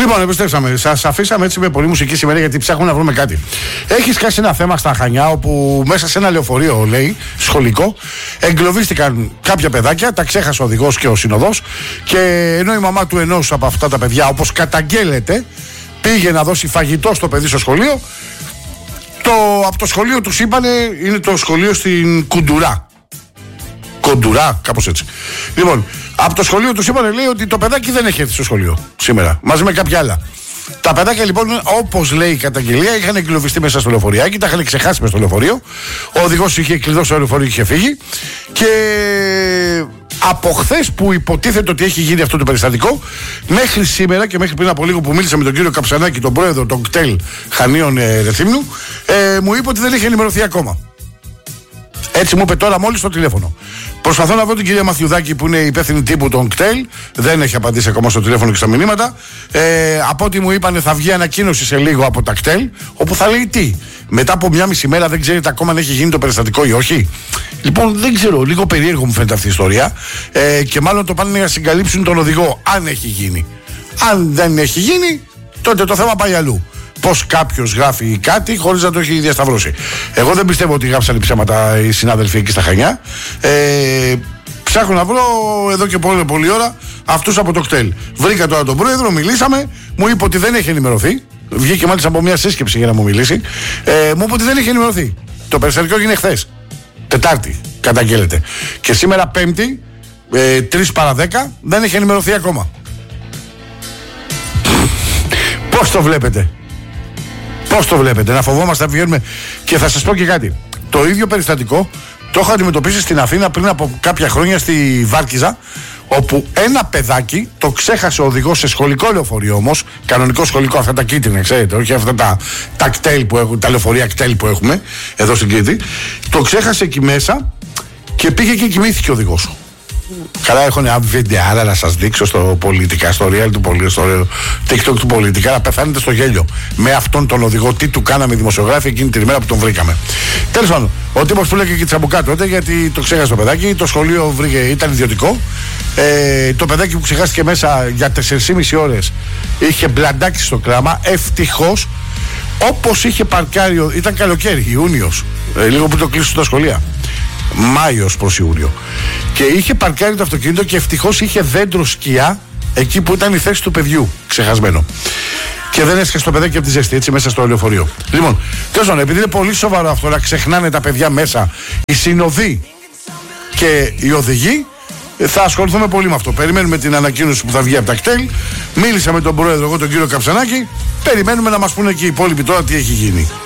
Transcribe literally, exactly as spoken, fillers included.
Λοιπόν, επιστρέψαμε. Σας αφήσαμε έτσι με πολύ μουσική σήμερα γιατί ψάχνουμε να βρούμε κάτι. Έχει σκάσει ένα θέμα στα Χανιά όπου μέσα σε ένα λεωφορείο, λέει, σχολικό, εγκλωβίστηκαν κάποια παιδάκια, τα ξέχασε ο οδηγός και ο συνοδός. Και ενώ η μαμά του ενός από αυτά τα παιδιά, όπως καταγγέλλεται, πήγε να δώσει φαγητό στο παιδί στο σχολείο, το, από το σχολείο τους είπανε, είναι το σχολείο στην Κουντουρά. Κοντουρά, κάπως έτσι. Λοιπόν, από το σχολείο τους είπανε, λέει, ότι το παιδάκι δεν έχει έρθει στο σχολείο σήμερα, μαζί με κάποια άλλα. Τα παιδάκια λοιπόν, όπως λέει η καταγγελία, είχαν εγκλωβιστεί μέσα στο λεωφοριάκι, τα είχαν ξεχάσει μέσα στο λεωφορείο. Ο οδηγός είχε κλειδώσει το λεωφορείο και είχε φύγει. Και από χθες που υποτίθεται ότι έχει γίνει αυτό το περιστατικό, μέχρι σήμερα και μέχρι πριν από λίγο που μίλησα με τον κύριο Καψανάκη, τον πρόεδρο των κτέλ Χανίων ε, Ρεθύμνου, ε, μου είπε ότι δεν είχε ενημερωθεί ακόμα. Έτσι μου είπε τώρα μόλις στο τηλέφωνο. Προσπαθώ να βρω την κυρία Μαθιουδάκη που είναι υπεύθυνη τύπου των κτέλ. Δεν έχει απαντήσει ακόμα στο τηλέφωνο και στα μηνύματα. Ε, από ό,τι μου είπανε θα βγει ανακοίνωση σε λίγο από τα κτέλ, όπου θα λέει τι. Μετά από μια μισή μέρα δεν ξέρετε ακόμα αν έχει γίνει το περιστατικό ή όχι. Λοιπόν, δεν ξέρω. Λίγο περίεργο μου φαίνεται αυτή η ιστορία. Ε, και μάλλον το πάνε να συγκαλύψουν τον οδηγό, αν έχει γίνει. Αν δεν έχει γίνει, τότε το θέμα πάει αλλού. Πως κάποιος γράφει κάτι χωρίς να το έχει διασταυρώσει. Εγώ δεν πιστεύω ότι γράψαν ψέματα οι συνάδελφοι εκεί στα Χανιά. Ε, ψάχνω να βρω εδώ και πολύ, πολύ ώρα αυτούς από το κτέλ. Βρήκα τώρα τον πρόεδρο, μιλήσαμε, μου είπε ότι δεν έχει ενημερωθεί. Βγήκε μάλιστα από μια σύσκεψη για να μου μιλήσει. Ε, μου είπε ότι δεν έχει ενημερωθεί. Το περιστατικό έγινε χθες. Τετάρτη, καταγγέλλεται. Και σήμερα Πέμπτη, ε, τρεις παρά δέκα, δεν έχει ενημερωθεί ακόμα. Πώς το βλέπετε? Πώς το βλέπετε? Να φοβόμαστε να βγαίνουμε? Και θα σας πω και κάτι. Το ίδιο περιστατικό το έχω αντιμετωπίσει στην Αθήνα πριν από κάποια χρόνια στη Βάρκιζα, όπου ένα παιδάκι το ξέχασε ο οδηγός σε σχολικό λεωφορείο, όμως κανονικό σχολικό, αυτά τα κίτρινα, ξέρετε, όχι αυτά τα, τα κτέλ που έχουν, τα λεωφορεία κτέλ που έχουμε εδώ στην Κρήτη. Το ξέχασε εκεί μέσα και πήγε και κοιμήθηκε ο οδηγός. Καλά, έχω ένα βίντεο άρα να σας δείξω στο πολιτικά, στο real του πολιτικά, στο TikTok του πολιτικά, να πεθάνετε στο γέλιο με αυτόν τον οδηγό. Τι του κάναμε οι δημοσιογράφοι εκείνη την ημέρα που τον βρήκαμε. Τέλος πάντων, ο τύπος που λέγε και τσαμπουκά τότε, γιατί το ξέχασε το παιδάκι, το σχολείο βρήκε, ήταν ιδιωτικό. Ε, το παιδάκι που ξεχάστηκε μέσα για τέσσερις και μισή ώρες είχε μπλαντάξει στο κλάμα. Ευτυχώς, όπως είχε παρκάρει, ήταν καλοκαίρι, Ιούνιος, ε, λίγο που το κλείσουν τα σχολεία. Μάιος προς Ιούνιο. Και είχε παρκάρει το αυτοκίνητο και ευτυχώς είχε δέντρο σκιά εκεί που ήταν η θέση του παιδιού, ξεχασμένο. Και δεν έσκασε το παιδάκι από τη ζέστη, έτσι, μέσα στο λεωφορείο. Λοιπόν, τέλος πάντων, επειδή είναι πολύ σοβαρό αυτό να ξεχνάνε τα παιδιά μέσα, οι συνοδοί και οι οδηγοί, θα ασχοληθούμε πολύ με αυτό. Περιμένουμε την ανακοίνωση που θα βγει από τα κτέλ. Μίλησα με τον πρόεδρο, εγώ τον κύριο Καψανάκη. Περιμένουμε να μας πούνε και οι υπόλοιποι τώρα τι έχει γίνει.